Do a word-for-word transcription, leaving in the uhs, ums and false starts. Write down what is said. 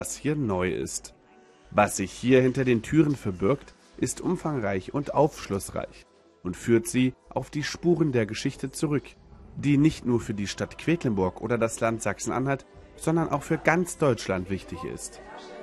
was hier neu ist. Was sich hier hinter den Türen verbirgt, ist umfangreich und aufschlussreich und führt Sie auf die Spuren der Geschichte zurück, die nicht nur für die Stadt Quedlinburg oder das Land Sachsen-Anhalt, sondern auch für ganz Deutschland wichtig ist.